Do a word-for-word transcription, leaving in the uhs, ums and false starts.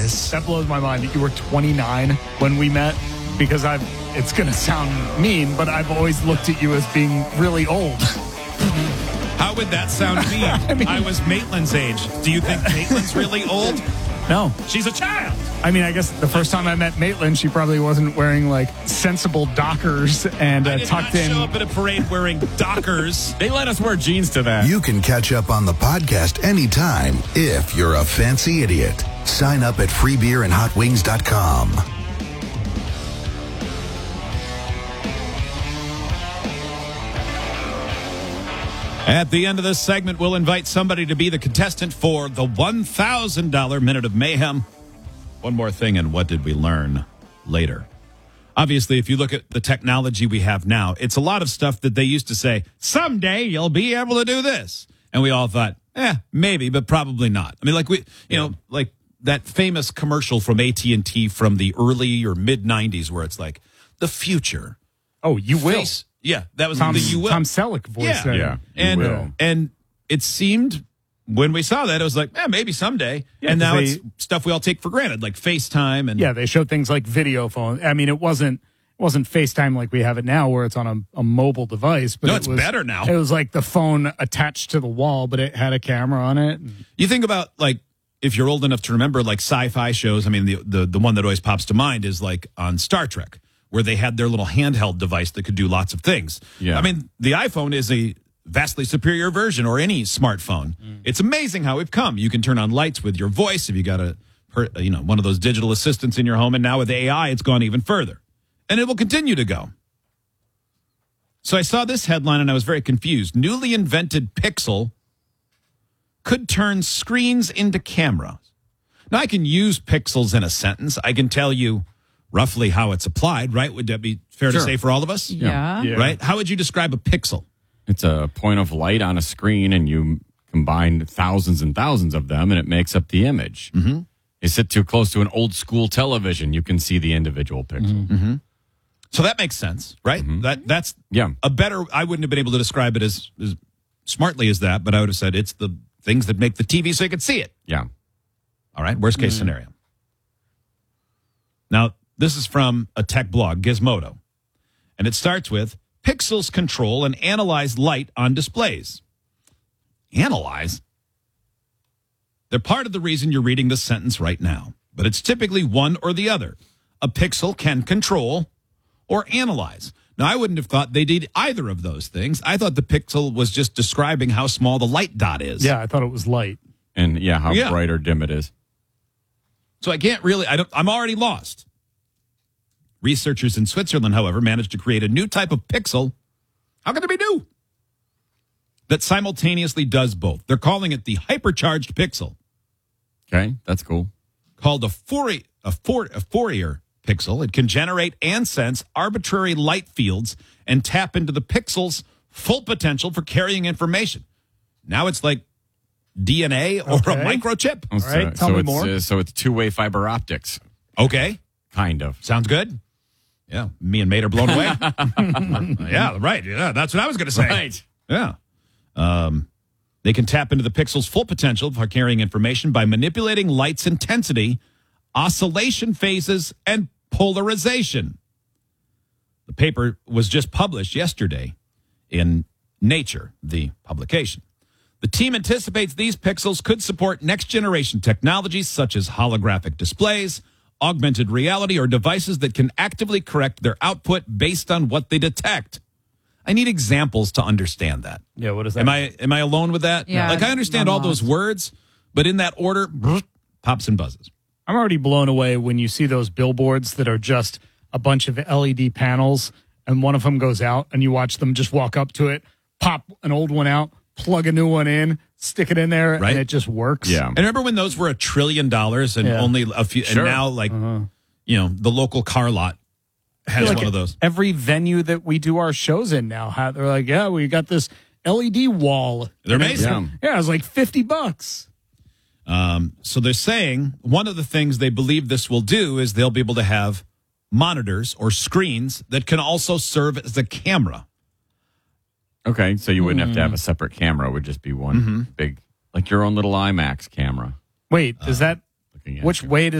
this. That blows my mind that you were twenty-nine when we met, because I've, it's going to sound mean, but I've always looked at you as being really old. How would that sound mean? I, mean, I was Maitland's age. Do you think Maitland's really old? No. She's a child. I mean, I guess the first time I met Maitland, she probably wasn't wearing like sensible Dockers and uh, I did tucked not in. show up at a parade wearing Dockers. They let us wear jeans to that. You can catch up on the podcast anytime if you're a fancy idiot. Sign up at free beer and hot wings dot com. At the end of this segment, we'll invite somebody to be the contestant for the one thousand dollars Minute of Mayhem. One more thing, and what did we learn later? Obviously, if you look at the technology we have now, it's a lot of stuff that they used to say, someday you'll be able to do this. And we all thought, eh, maybe, but probably not. I mean, like we, you yeah. know, like that famous commercial from A T and T from the early or mid nineties where it's like, the future. Oh, you will. Face, yeah, that was Tom, the you will. Tom Selleck voice. Yeah, that. yeah and, will. and it seemed, when we saw that, it was like, eh, maybe someday. Yeah, and now they, it's stuff we all take for granted, like FaceTime. And yeah, they showed things like video phone. I mean, it wasn't it wasn't FaceTime like we have it now, where it's on a, a mobile device. But no, it it's was, better now. It was like the phone attached to the wall, but it had a camera on it. You think about, like, if you're old enough to remember, like, sci-fi shows. I mean, the, the, the one that always pops to mind is, like, on Star Trek, where they had their little handheld device that could do lots of things. Yeah. I mean, the iPhone is a vastly superior version, or any smartphone. Mm. It's amazing how we've come. You can turn on lights with your voice if you got a, you know, one of those digital assistants in your home. And now with A I, it's gone even further. And it will continue to go. So I saw this headline and I was very confused. Newly invented Pixel could turn screens into cameras. Now, I can use pixels in a sentence. I can tell you roughly how it's applied, right? Would that be fair Sure. to say for all of us? Yeah. Yeah. Right? How would you describe a pixel? It's a point of light on a screen, and you combine thousands and thousands of them, and it makes up the image. Mm-hmm. You sit too close to an old school television, you can see the individual pixel. Mm-hmm. So that makes sense, right? Mm-hmm. That That's Yeah. a better, I wouldn't have been able to describe it as, as smartly as that, but I would have said it's the things that make the T V so you could see it. Yeah. All right, worst case Mm. scenario. Now, this is from a tech blog, Gizmodo, and it starts with, pixels control and analyze light on displays. Analyze? They're part of the reason you're reading this sentence right now, but it's typically one or the other. A pixel can control or analyze. Now, I wouldn't have thought they did either of those things. I thought the pixel was just describing how small the light dot is. Yeah, I thought it was light. And yeah, how Yeah. bright or dim it is. So I can't really, I don't, I'm already lost. Researchers in Switzerland, however, managed to create a new type of pixel. How can it be new? That simultaneously does both. They're calling it the hypercharged pixel, Okay, that's cool. called a Fourier, a, Four, a Fourier pixel. It can generate and sense arbitrary light fields and tap into the pixel's full potential for carrying information. Now it's like D N A or Okay. a microchip. Oh, so, right, tell so me it's, more. Uh, so it's two-way fiber optics, Okay, kind of. sounds good. Yeah, me and Mate are blown away. Yeah, right. Yeah, that's what I was going to say. Right. Yeah. Um, they can tap into the pixel's full potential for carrying information by manipulating light's intensity, oscillation phases, and polarization. The paper was just published yesterday in Nature, the publication. The team anticipates these pixels could support next-generation technologies such as holographic displays, augmented reality, or devices that can actively correct their output based on what they detect. I need examples to understand that. Yeah, what is that? Am I am I alone with that? Yeah, Like, I understand I'm all those lost. words, but in that order, pops and buzzes. I'm already blown away when you see those billboards that are just a bunch of L E D panels, and one of them goes out, and you watch them just walk up to it, pop an old one out, plug a new one in, stick it in there, Right. and it just works. Yeah. And remember when those were a trillion dollars and Yeah. only a few, Sure. and now, like, Uh-huh. you know, the local car lot has Like one of those. Every venue that we do our shows in now, ha- they're like, yeah, we got this L E D wall. They're And it's- amazing. Yeah, it's like fifty bucks. Um, so they're saying one of the things they believe this will do is they'll be able to have monitors or screens that can also serve as a camera. Okay, so you wouldn't have to have a separate camera. It would just be one Mm-hmm. big, like your own little IMAX camera. Wait, is that Looking at which you. way does